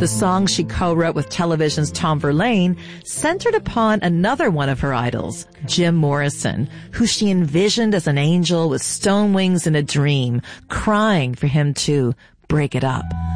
The song she co-wrote with television's Tom Verlaine centered upon another one of her idols, Jim Morrison, who she envisioned as an angel with stone wings in a dream, crying for him to break it up.